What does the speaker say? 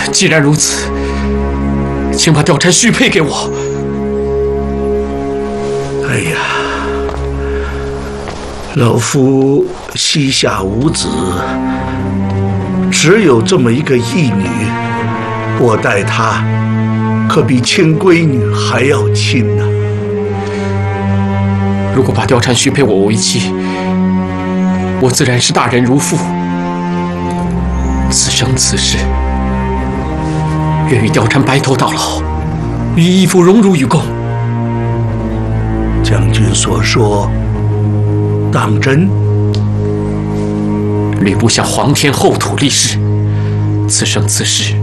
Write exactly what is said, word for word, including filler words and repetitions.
既然如此，请把貂蝉许配给我。 哎呀，老夫膝下无子，只有这么一个义女，我待她可比亲闺女还要亲呢、啊。 如果把貂蝉许配我为妻，我自然是大人如父。此生此世，愿与貂蝉白头到老，与义父荣辱与共。 将军所说当真？ 吕布向皇天厚土立誓，此生此世